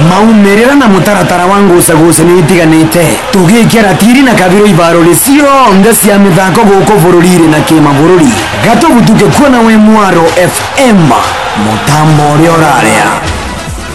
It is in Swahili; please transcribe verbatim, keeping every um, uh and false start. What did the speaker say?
maumerera na mutaratara wangu usagusa ni itiganite tugikira tiri na kabiro ibaro risio nda cia mithako guko bururire na kima bururi gato gutuke kuona we Mwaro F M mutambo uri oraria.